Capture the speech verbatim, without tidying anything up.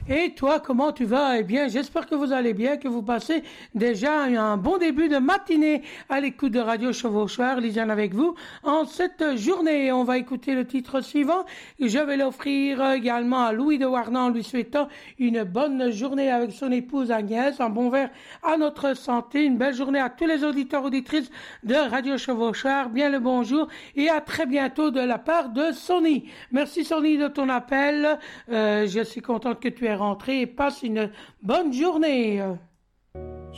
Et toi, comment tu vas? Eh bien, j'espère que vous allez bien, que vous passez déjà un bon début de matinée à l'écoute de Radio Chevauchoir. Lisiane avec vous en cette journée. On va écouter le titre suivant. Je vais l'offrir également à Louis de Warnan, lui souhaitant une bonne journée avec son épouse Agnès, un bon verre à notre santé, une belle journée à tous les auditeurs, auditrices de Radio Chevauchoir. Bien le bonjour et à très bientôt de la part de Sonny. Merci Sonny de ton appel. Euh, je suis contente que tu es rentré et passe une bonne journée.